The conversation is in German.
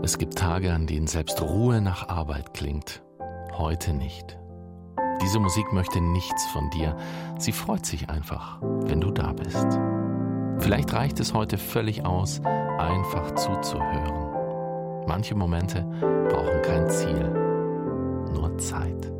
Es gibt Tage, an denen selbst Ruhe nach Arbeit klingt. Heute nicht. Diese Musik möchte nichts von dir. Sie freut sich einfach, wenn du da bist. Vielleicht reicht es heute völlig aus, einfach zuzuhören. Manche Momente brauchen kein Ziel, nur Zeit.